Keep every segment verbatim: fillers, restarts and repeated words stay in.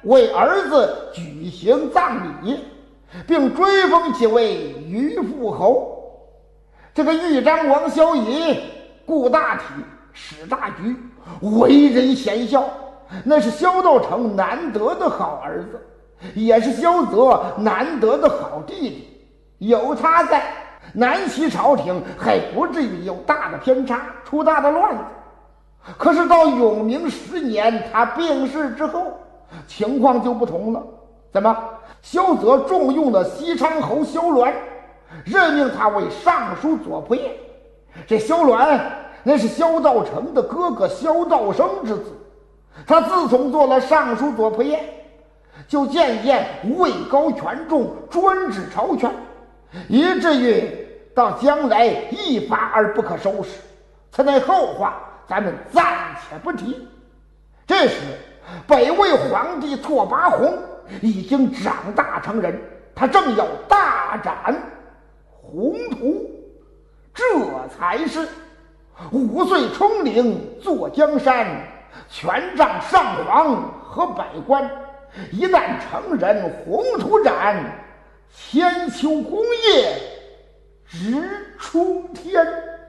为儿子举行葬礼，并追封其为虞父侯。这个豫章王萧绎顾大体，史大局，为人贤孝，那是萧道成难得的好儿子，也是萧泽难得的好弟弟。有他在，南齐朝廷还不至于有大的偏差，出大的乱子。可是到永明十年他病逝之后，情况就不同了。怎么？萧泽重用了西昌侯萧鸾，任命他为尚书左仆射。这萧鸾那是萧道成的哥哥萧道生之子，他自从做了尚书左仆射，就渐渐位高权重，专制朝权，以至于到将来一发而不可收拾。此乃后话，咱们暂且不提。这时北魏皇帝拓跋宏已经长大成人，他正要大展宏图，这才是五岁冲领坐江山，权杖上皇和百官。一旦成人，宏图展，千秋功业直冲天。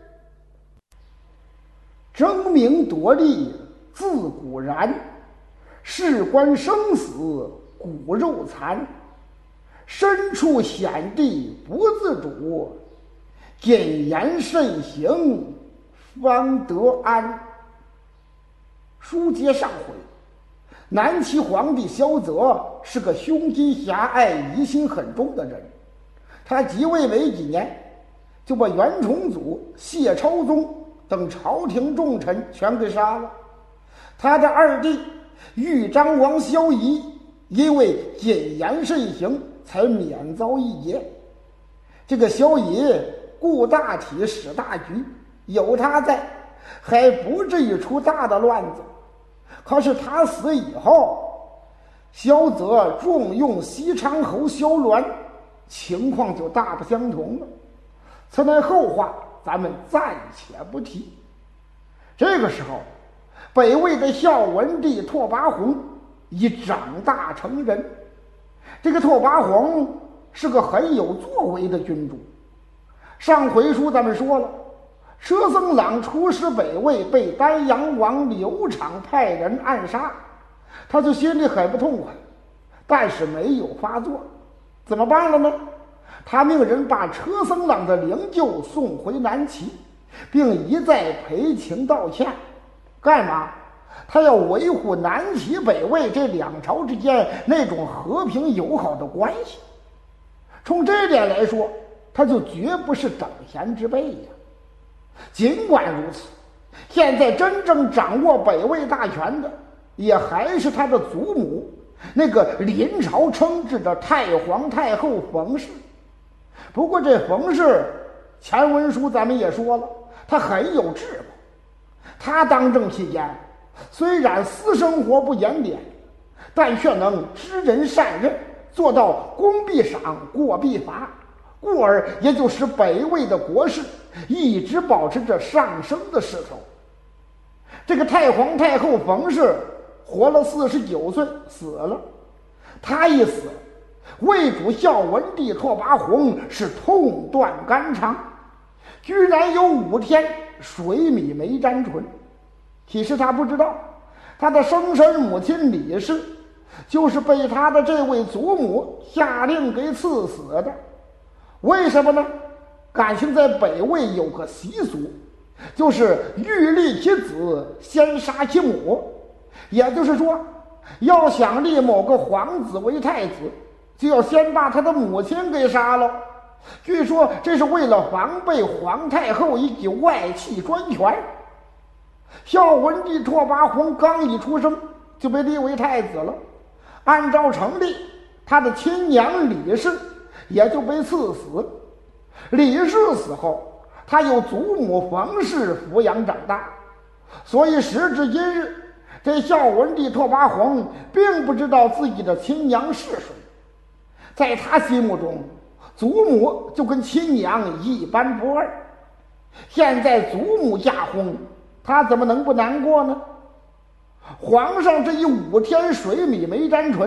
争名夺利自古然，事关生死骨肉残。身处险地不自主，谨言慎行方得安。书接上回，南齐皇帝萧泽是个胸襟狭隘、疑心很重的人。他即位没几年，就把袁崇祖、谢超宗等朝廷重臣全给杀了。他的二弟豫章王萧绎因为谨言慎行，才免遭一劫。这个萧绎顾大体，史大局，有他在，还不至于出大的乱子。可是他死以后，萧泽重用西昌侯萧鸾，情况就大不相同了。此乃后话，咱们暂且不提。这个时候，北魏的孝文帝拓跋宏已长大成人。这个拓跋宏是个很有作为的君主。上回书咱们说了，车僧朗出使北魏，被丹阳王刘昶派人暗杀，他就心里很不痛快，但是没有发作。怎么办了呢？他命人把车僧朗的灵柩送回南齐，并一再赔情道歉。干嘛？他要维护南齐北魏这两朝之间那种和平友好的关系。从这点来说，他就绝不是等闲之辈呀。尽管如此，现在真正掌握北魏大权的，也还是他的祖母，那个临朝称制的太皇太后冯氏。不过这冯氏，前文书咱们也说了，她很有智谋。她当政期间，虽然私生活不检点，但却能知人善任，做到功必赏，过必罚，故而也就使北魏的国势一直保持着上升的势头。这个太皇太后冯氏活了四十九岁，死了。她一死，魏主孝文帝拓跋宏是痛断肝肠，居然有五天水米没沾唇。其实他不知道，他的生身母亲李氏就是被他的这位祖母下令给赐死的。为什么呢？感情在北魏有个习俗，就是欲立其子先杀其母。也就是说，要想立某个皇子为太子，就要先把他的母亲给杀了。据说这是为了防备皇太后以及外戚专权。孝文帝拓跋宏刚一出生就被立为太子了，按照常例，他的亲娘李氏也就被赐死。李氏死后，他由祖母冯氏抚养长大，所以时至今日，这孝文帝拓跋宏并不知道自己的亲娘是谁。在他心目中，祖母就跟亲娘一般不二。现在祖母驾崩，他怎么能不难过呢？皇上这一五天水米没沾唇，